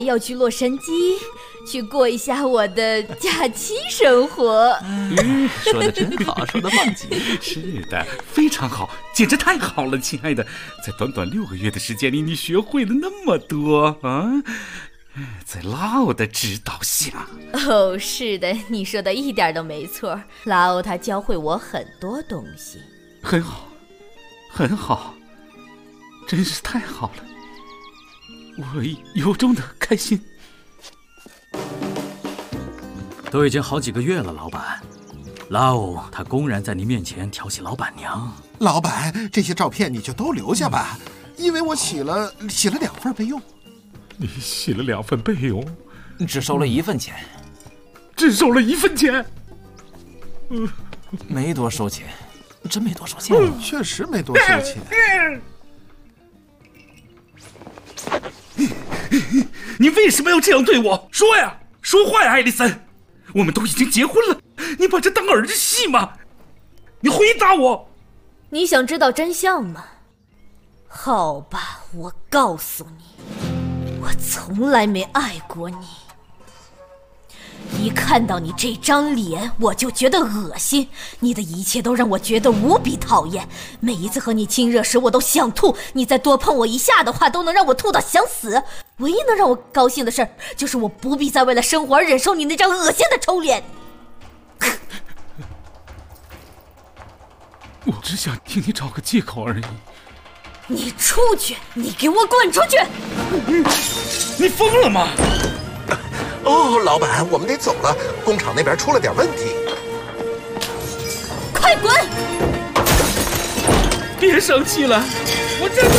要去洛杉矶，去过一下我的假期生活。 说得真好，说得棒极了。 是的，非常好，简直太好了，亲爱的，在短短6个月的时间里，你学会了那么多啊！在拉欧的指导下。 哦，是的，你说的一点都没错，拉欧他教会我很多东西。 很好，很好，真是太好了。我由衷的开心。 都已经好几个月了，老板。拉欧他公然在您面前调戏老板娘。 老板，这些照片你就都留下吧，因为我洗了2份备用。 你洗了2份备用， 只收了1份钱。 只收了1分钱？ 没多收钱，真没多收钱。 确实没多收钱。 你为什么要这样对我？说呀，说话呀，艾丽森！我们都已经结婚了，你把这当儿戏吗？你回答我！ 你想知道真相吗？好吧，我告诉你，我从来没爱过你。一看到你这张脸，我就觉得恶心。你的一切都让我觉得无比讨厌。每一次和你亲热时，我都想吐。你再多碰我一下的话，都能让我吐到想死。唯一能让我高兴的事，就是我不必再为了生活而忍受你那张恶心的丑脸。 我只想替你找个借口而已。 你出去！你给我滚出去！ 你疯了吗？ 哦，老板，我们得走了，工厂那边出了点问题。 快滚！ 别生气了，我真的。